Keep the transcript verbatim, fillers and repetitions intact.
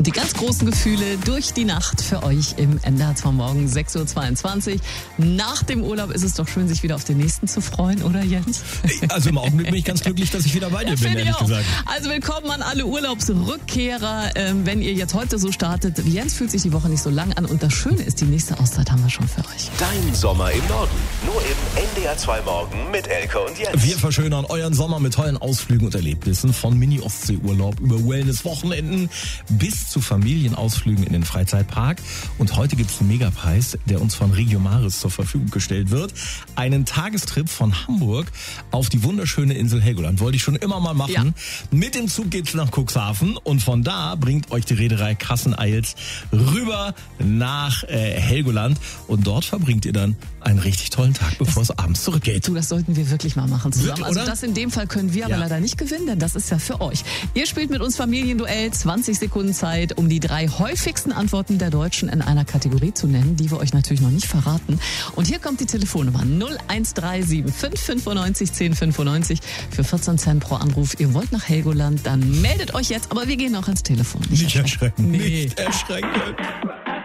Und die ganz großen Gefühle durch die Nacht für euch im M D R zwei Morgen, sechs Uhr zweiundzwanzig. Nach dem Urlaub ist es doch schön, sich wieder auf den nächsten zu freuen, oder Jens? Also im Augenblick bin ich ganz glücklich, dass ich wieder bei dir Ja, bin, ehrlich gesagt. Also willkommen an alle Urlaubsrückkehrer. Ähm, wenn ihr jetzt heute so startet, Jens fühlt sich die Woche nicht so lang an und das Schöne ist, die nächste Auszeit haben wir schon für euch. Dein Sommer im Norden. Nur im M D R zwei Morgen mit Elke und Jens. Wir verschönern euren Sommer mit tollen Ausflügen und Erlebnissen, von Mini-Ostsee-Urlaub über Wellness-Wochenenden bis zu Familienausflügen in den Freizeitpark. Und heute gibt's einen Megapreis, der uns von Regiomaris zur Verfügung gestellt wird. Einen Tagestrip von Hamburg auf die wunderschöne Insel Helgoland. Wollte ich schon immer mal machen. Ja. Mit dem Zug geht's nach Cuxhaven und von da bringt euch die Reederei Kassen-Eils rüber nach äh, Helgoland. Und dort verbringt ihr dann einen richtig tollen Tag, bevor das, es abends zurückgeht. Du, das sollten wir wirklich mal machen zusammen. Wird, also das in dem Fall können wir aber ja. leider nicht gewinnen, denn das ist ja für euch. Ihr spielt mit uns Familienduell, zwanzig Sekunden Zeit, um die drei häufigsten Antworten der Deutschen in einer Kategorie zu nennen, die wir euch natürlich noch nicht verraten. Und hier kommt die Telefonnummer null eins drei sieben fünf fünfundneunzig zehn fünfundneunzig für vierzehn Cent pro Anruf. Ihr wollt nach Helgoland, dann meldet euch jetzt, aber wir gehen auch ans Telefon. Nicht, nicht erschrecken, nee. nicht erschrecken.